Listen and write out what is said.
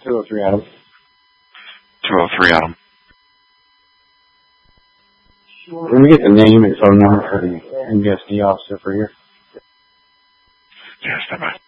203 Adam. 203 Adam. Let me get the name and phone number for the MVSD officer for here. Yeah, stand by.